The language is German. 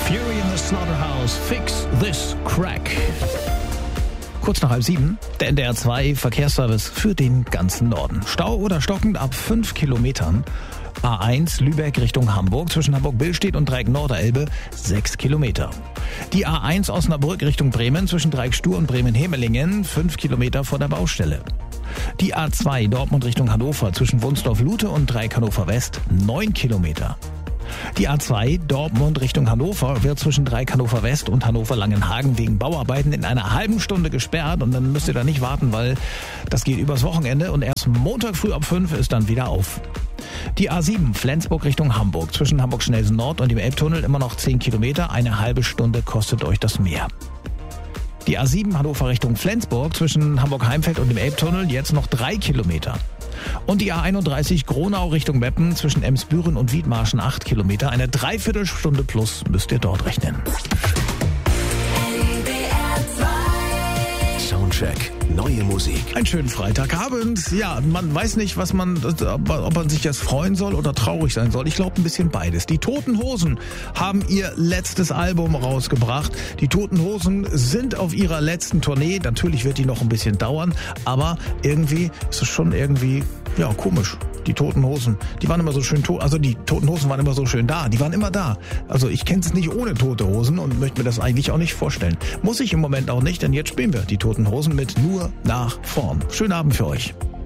Fury in the Slaughterhouse, Fix This Crack. Kurz nach 6:30, der NDR 2 Verkehrsservice für den ganzen Norden. Stau oder stockend ab 5 Kilometern. A1 Lübeck Richtung Hamburg zwischen Hamburg-Billstedt und Dreieck Norderelbe 6 Kilometer. Die A1 Osnabrück Richtung Bremen zwischen Dreieck Stur und Bremen-Hemelingen 5 Kilometer vor der Baustelle. Die A2 Dortmund Richtung Hannover zwischen Wunsdorf-Lute und Dreieck Hannover West 9 Kilometer. Die A2 Dortmund Richtung Hannover wird zwischen Dreieck Hannover West und Hannover Langenhagen wegen Bauarbeiten in einer halben Stunde gesperrt und dann müsst ihr da nicht warten, weil das geht übers Wochenende und erst Montag früh ab 5 ist dann wieder auf. Die A7 Flensburg Richtung Hamburg zwischen Hamburg-Schnelsen Nord und dem Elbtunnel immer noch 10 Kilometer, eine halbe Stunde kostet euch das mehr. Die A7 Hannover Richtung Flensburg zwischen Hamburg-Heimfeld und dem Elbtunnel jetzt noch 3 Kilometer. Und die A31 Gronau Richtung Meppen zwischen Emsbüren und Wiedmarschen 8 Kilometer. Eine Dreiviertelstunde plus müsst ihr dort rechnen. Soundcheck. Neue Musik. Einen schönen Freitagabend. Ja, man weiß nicht, ob man sich jetzt freuen soll oder traurig sein soll. Ich glaube ein bisschen beides. Die Toten Hosen haben ihr letztes Album rausgebracht. Die Toten Hosen sind auf ihrer letzten Tournee. Natürlich wird die noch ein bisschen dauern, aber irgendwie ist es schon irgendwie, ja, komisch. Die Toten Hosen, die waren immer so schön die Toten Hosen waren immer so schön da. Die waren immer da. Also ich kenne es nicht ohne Tote Hosen und möchte mir das eigentlich auch nicht vorstellen. Muss ich im Moment auch nicht, denn jetzt spielen wir die Toten Hosen mit Nur nach vorn. Schönen Abend für euch.